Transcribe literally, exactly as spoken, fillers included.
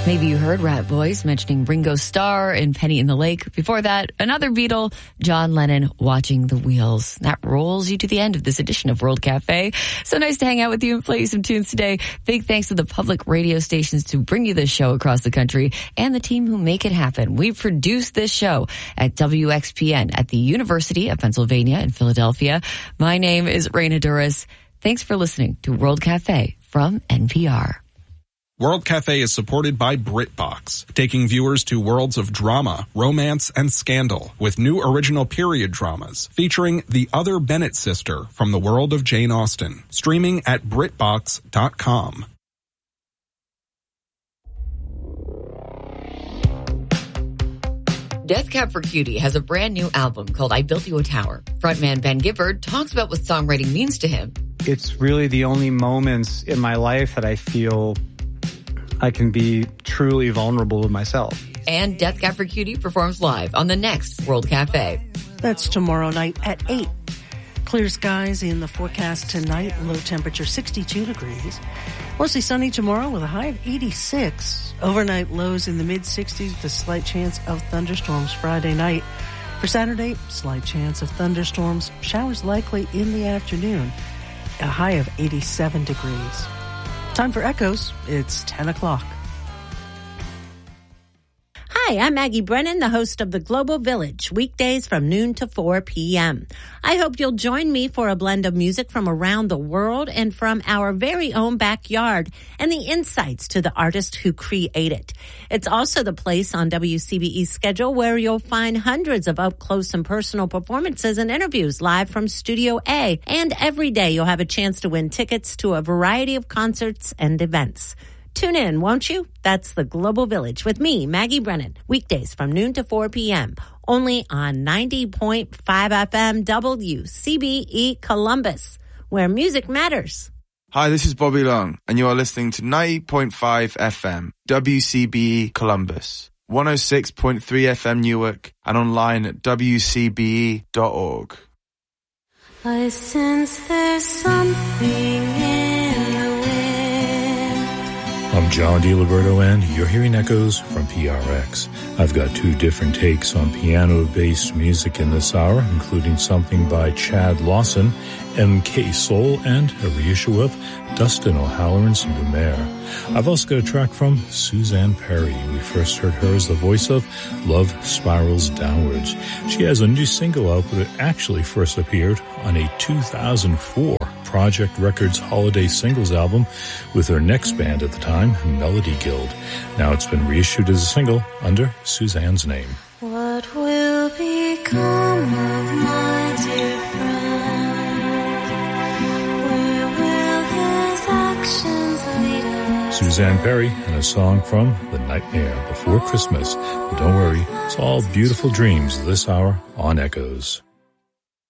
Maybe you heard Rat Boys mentioning Ringo Starr in Penny in the Lake. Before that, another Beatle, John Lennon, Watching the Wheels. That rolls you to the end of this edition of World Cafe. So nice to hang out with you and play you some tunes today. Big thanks to the public radio stations to bring you this show across the country and the team who make it happen. We produce this show at W X P N at the University of Pennsylvania in Philadelphia. My name is Raina Duras. Thanks for listening to World Cafe from N P R. World Cafe is supported by BritBox, taking viewers to worlds of drama, romance, and scandal with new original period dramas featuring the other Bennett sister from the world of Jane Austen, streaming at Brit Box dot com. Death Cab for Cutie has a brand new album called I Built You a Tower. Frontman Ben Gibbard talks about what songwriting means to him. It's really the only moments in my life that I feel I can be truly vulnerable with myself. And Death Cab for Cutie performs live on the next World Cafe. That's tomorrow night at eight. Clear skies in the forecast tonight, low temperature sixty-two degrees. Mostly sunny tomorrow with a high of eighty-six. Overnight lows in the mid-sixties with a slight chance of thunderstorms Friday night. For Saturday, slight chance of thunderstorms, showers likely in the afternoon. A high of eighty-seven degrees. Time for Echoes. It's ten o'clock. Hi, I'm Maggie Brennan, the host of The Global Village, weekdays from noon to four p.m. I hope you'll join me for a blend of music from around the world and from our very own backyard and the insights to the artist who create it. It's also the place on W C B E's schedule where you'll find hundreds of up-close and personal performances and interviews live from Studio A. And every day you'll have a chance to win tickets to a variety of concerts and events. Tune in, won't you? That's The Global Village with me, Maggie Brennan, weekdays from noon to four p.m. Only on ninety point five F M W C B E Columbus, where music matters. Hi, this is Bobby Long, and you are listening to ninety point five F M W C B E Columbus, one oh six point three F M Newark, and online at w c b e dot org. I sense there's something in the wind. I'm John DiLiberto, and you're hearing Echoes from P R X. I've got two different takes on piano-based music in this hour, including something by Chad Lawson, M K Soul, and a reissue of Dustin O'Halloran's Lumiere. I've also got a track from Suzanne Perry. We first heard her as the voice of Love Spirals Downwards. She has a new single out, but it actually first appeared on a two thousand four Project Records holiday singles album with her next band at the time, Melody Guild. Now it's been reissued as a single under Suzanne's name. What will become of my dear friend? Where will his actions lead us? Suzanne Perry and a song from The Nightmare Before Christmas. But don't worry, it's all beautiful dreams this hour on Echoes.